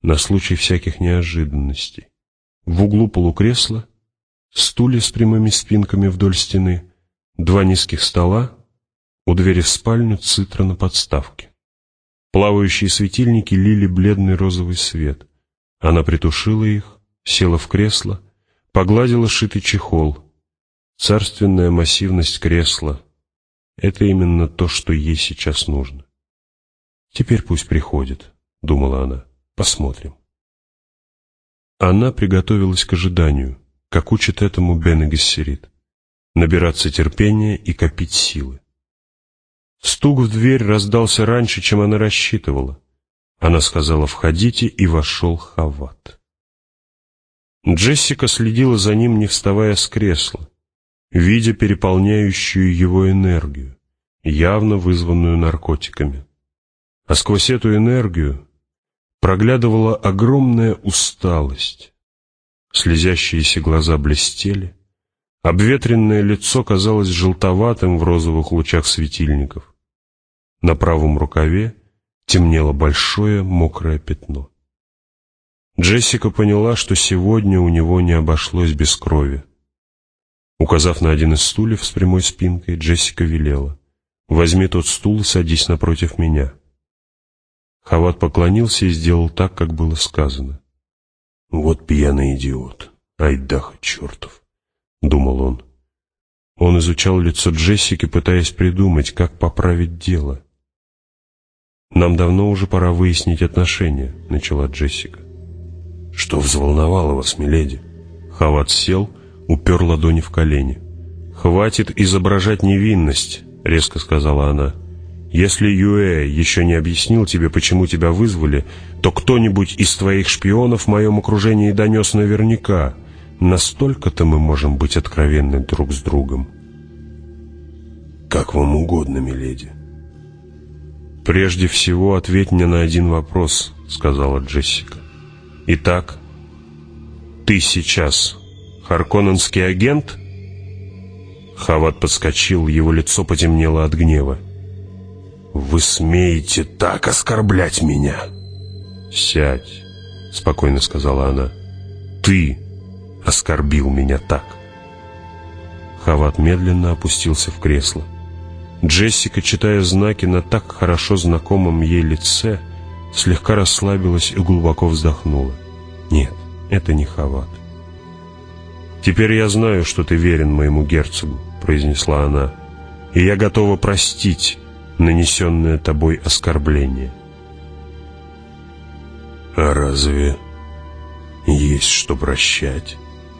на случай всяких неожиданностей. В углу полукресла стулья с прямыми спинками вдоль стены, 2 низких стола, у двери в спальню цитра на подставке. Плавающие светильники лили бледный розовый свет. Она притушила их, села в кресло, погладила шитый чехол. Царственная массивность кресла — это именно то, что ей сейчас нужно. «Теперь пусть приходит», — думала она, — «посмотрим». Она приготовилась к ожиданию, как учит этому Бене Гессерит, набираться терпения и копить силы. Стук в дверь раздался раньше, чем она рассчитывала. Она сказала «входите», и вошел Хават. Джессика следила за ним, не вставая с кресла, видя переполняющую его энергию, явно вызванную наркотиками. А сквозь эту энергию проглядывала огромная усталость. Слезящиеся глаза блестели, обветренное лицо казалось желтоватым в розовых лучах светильников. На правом рукаве темнело большое мокрое пятно. Джессика поняла, что сегодня у него не обошлось без крови. Указав на один из стульев с прямой спинкой, Джессика велела: «Возьми тот стул и садись напротив меня». Хават поклонился и сделал так, как было сказано. «Вот пьяный идиот, айдаха чертов», — думал он. Он изучал лицо Джессики, пытаясь придумать, как поправить дело. «Нам давно уже пора выяснить отношения», — начала Джессика. «Что взволновало вас, миледи?» Хават сел, упер ладони в колени. «Хватит изображать невинность», — резко сказала она. «Если Юэ еще не объяснил тебе, почему тебя вызвали, то кто-нибудь из твоих шпионов в моем окружении донес наверняка. Настолько-то мы можем быть откровенны друг с другом». «Как вам угодно, миледи». «Прежде всего, ответь мне на один вопрос», — сказала Джессика. «Итак, ты сейчас харконненский агент?» Хават подскочил, его лицо потемнело от гнева. «Вы смеете так оскорблять меня?» «Сядь», — спокойно сказала она. «Ты оскорбил меня так». Хават медленно опустился в кресло. Джессика, читая знаки на так хорошо знакомом ей лице, слегка расслабилась и глубоко вздохнула. «Нет, это не Хават». «Теперь я знаю, что ты верен моему герцогу», — произнесла она, «и я готова простить нанесенное тобой оскорбление». «А разве есть что прощать?»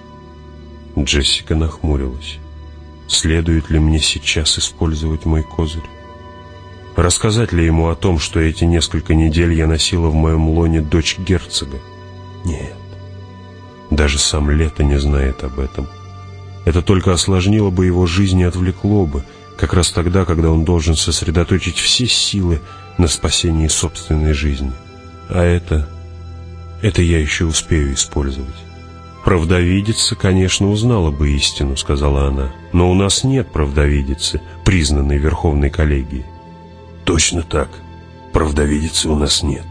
Джессика нахмурилась. «Следует ли мне сейчас использовать мой козырь? Рассказать ли ему о том, что эти несколько недель я носила в моем лоне дочь герцога? Нет. Даже сам Лето не знает об этом. Это только осложнило бы его жизнь и отвлекло бы, как раз тогда, когда он должен сосредоточить все силы на спасении собственной жизни. А это я еще успею использовать». «Правдовидица, конечно, узнала бы истину», — сказала она, «но у нас нет правдовидицы, признанной Верховной коллегией». «Точно так. Правдовидицы у нас нет».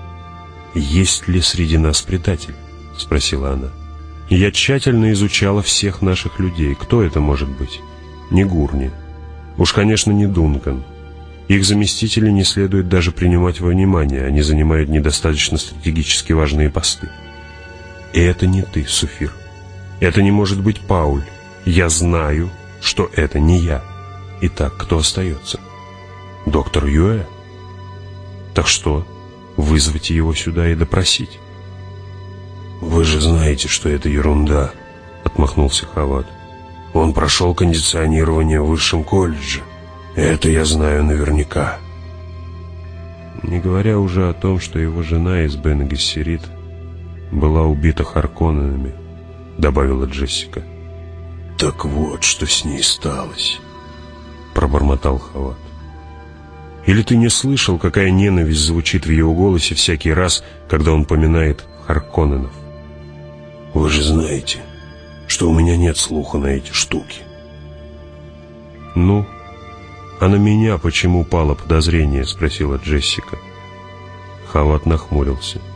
«Есть ли среди нас предатель?» — спросила она. «Я тщательно изучала всех наших людей. Кто это может быть? Не Гурни. Уж, конечно, не Дункан. Их заместители не следует даже принимать во внимание, они занимают недостаточно стратегически важные посты. И это не ты, Суфир. Это не может быть Пауль. Я знаю, что это не я. Итак, кто остается? Доктор Юэ? Так что, вызвать его сюда и допросить?» «Вы же знаете, что это ерунда», — отмахнулся Хават. «Он прошел кондиционирование в высшем колледже. Это я знаю наверняка». Не говоря уже о том, что его жена из Бене Гессерит была убита Харконненами, добавила Джессика. «Так вот, что с ней сталось», — пробормотал Хават. «Или ты не слышал, какая ненависть звучит в его голосе всякий раз, когда он поминает Харконненов?» «Вы же знаете, что у меня нет слуха на эти штуки». «Ну, а на меня почему пало подозрение?» — спросила Джессика. Хават нахмурился.